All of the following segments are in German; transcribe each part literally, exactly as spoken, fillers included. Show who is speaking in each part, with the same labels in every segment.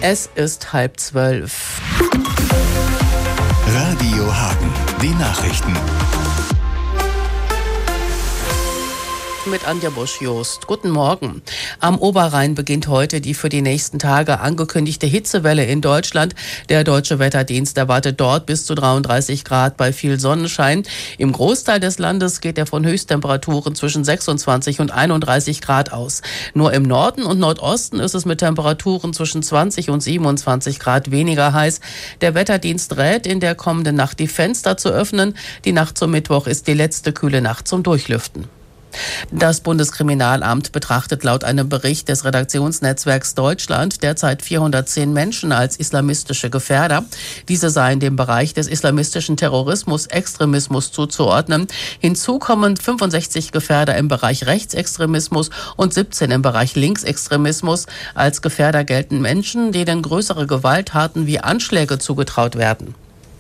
Speaker 1: Es ist halb zwölf.
Speaker 2: Radio Hagen, die Nachrichten.
Speaker 1: Mit Anja Busch-Jost. Guten Morgen. Am Oberrhein beginnt heute die für die nächsten Tage angekündigte Hitzewelle in Deutschland. Der Deutsche Wetterdienst erwartet dort bis zu dreiunddreißig Grad bei viel Sonnenschein. Im Großteil des Landes geht er von Höchsttemperaturen zwischen sechsundzwanzig und einunddreißig Grad aus. Nur im Norden und Nordosten ist es mit Temperaturen zwischen zwanzig und siebenundzwanzig Grad weniger heiß. Der Wetterdienst rät, in der kommenden Nacht die Fenster zu öffnen. Die Nacht zum Mittwoch ist die letzte kühle Nacht zum Durchlüften. Das Bundeskriminalamt betrachtet laut einem Bericht des Redaktionsnetzwerks Deutschland derzeit vierhundertzehn Menschen als islamistische Gefährder. Diese seien dem Bereich des islamistischen Terrorismus, Extremismus zuzuordnen. Hinzu kommen fünfundsechzig Gefährder im Bereich Rechtsextremismus und siebzehn im Bereich Linksextremismus. Als Gefährder gelten Menschen, denen größere Gewalttaten wie Anschläge zugetraut werden.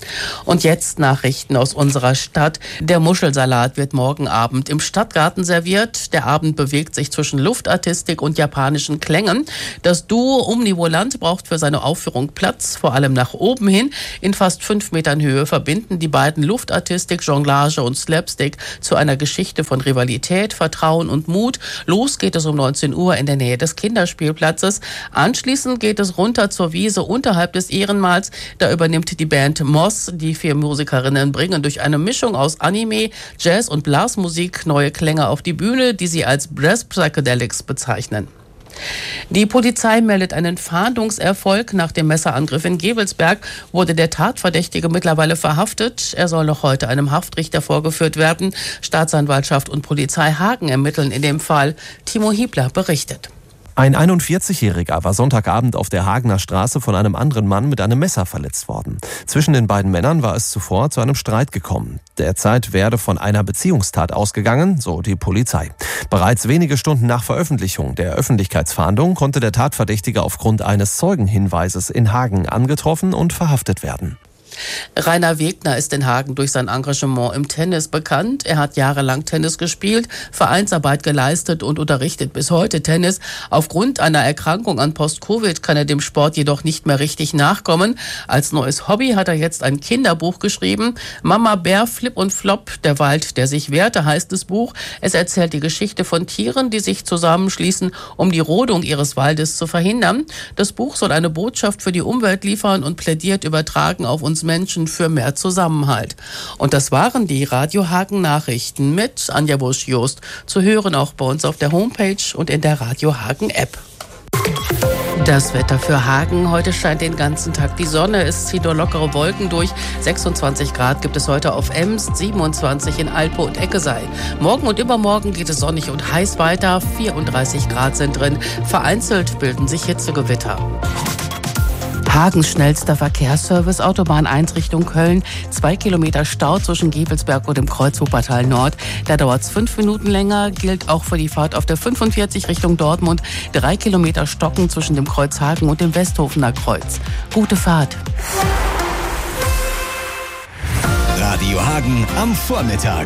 Speaker 1: Und jetzt Nachrichten aus unserer Stadt. Der Muschelsalat wird morgen Abend im Stadtgarten serviert. Der Abend bewegt sich zwischen Luftartistik und japanischen Klängen. Das Duo Omnivolant braucht für seine Aufführung Platz, vor allem nach oben hin. In fast fünf Metern Höhe verbinden die beiden Luftartistik, Jonglage und Slapstick zu einer Geschichte von Rivalität, Vertrauen und Mut. Los geht es um neunzehn Uhr in der Nähe des Kinderspielplatzes. Anschließend geht es runter zur Wiese unterhalb des Ehrenmals. Da übernimmt die Band Moss. Die vier Musikerinnen bringen durch eine Mischung aus Anime, Jazz und Blasmusik neue Klänge auf die Bühne, die sie als Brass Psychedelics bezeichnen. Die Polizei meldet einen Fahndungserfolg. Nach dem Messerangriff in Gevelsberg wurde der Tatverdächtige mittlerweile verhaftet. Er soll noch heute einem Haftrichter vorgeführt werden. Staatsanwaltschaft und Polizei Hagen ermitteln in dem Fall. Timo Hiebler berichtet.
Speaker 3: Ein einundvierzigjähriger war Sonntagabend auf der Hagener Straße von einem anderen Mann mit einem Messer verletzt worden. Zwischen den beiden Männern war es zuvor zu einem Streit gekommen. Derzeit werde von einer Beziehungstat ausgegangen, so die Polizei. Bereits wenige Stunden nach Veröffentlichung der Öffentlichkeitsfahndung konnte der Tatverdächtige aufgrund eines Zeugenhinweises in Hagen angetroffen und verhaftet werden.
Speaker 1: Rainer Wegner ist in Hagen durch sein Engagement im Tennis bekannt. Er hat jahrelang Tennis gespielt, Vereinsarbeit geleistet und unterrichtet bis heute Tennis. Aufgrund einer Erkrankung an Post-Covid kann er dem Sport jedoch nicht mehr richtig nachkommen. Als neues Hobby hat er jetzt ein Kinderbuch geschrieben. Mama Bär, Flip und Flop, der Wald, der sich wehrte, heißt das Buch. Es erzählt die Geschichte von Tieren, die sich zusammenschließen, um die Rodung ihres Waldes zu verhindern. Das Buch soll eine Botschaft für die Umwelt liefern und plädiert übertragen auf uns Menschen für mehr Zusammenhalt. Und das waren die Radio Hagen Nachrichten mit Anja Busch-Jost. Zu hören auch bei uns auf der Homepage und in der Radio Hagen App. Das Wetter für Hagen. Heute scheint den ganzen Tag die Sonne. Es zieht nur lockere Wolken durch. sechsundzwanzig Grad gibt es heute auf Ems, siebenundzwanzig in Alpe und Eckesei. Morgen und übermorgen geht es sonnig und heiß weiter. vierunddreißig Grad sind drin. Vereinzelt bilden sich Hitzegewitter. Hagens schnellster Verkehrsservice, Autobahn eins Richtung Köln. Zwei Kilometer Stau zwischen Gevelsberg und dem Kreuz Wuppertal Nord. Da dauert es fünf Minuten länger. Gilt auch für die Fahrt auf der fünfundvierzig Richtung Dortmund. Drei Kilometer Stocken zwischen dem Kreuz Hagen und dem Westhofener Kreuz. Gute Fahrt.
Speaker 2: Radio Hagen am Vormittag.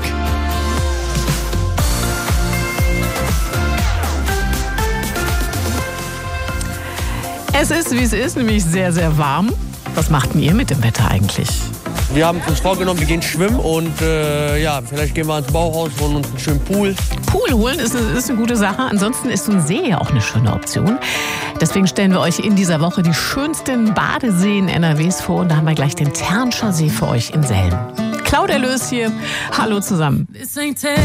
Speaker 4: Es ist, wie es ist, nämlich sehr, sehr warm. Was macht denn ihr mit dem Wetter eigentlich?
Speaker 5: Wir haben uns vorgenommen, wir gehen schwimmen und äh, ja, vielleicht gehen wir ans Bauhaus, holen uns einen schönen Pool.
Speaker 4: Pool holen ist eine, ist eine gute Sache. Ansonsten ist so ein See ja auch eine schöne Option. Deswegen stellen wir euch in dieser Woche die schönsten Badeseen N R Ws vor. Und da haben wir gleich den Ternscher See für euch in Selm. Claudia Lös hier. Hallo zusammen.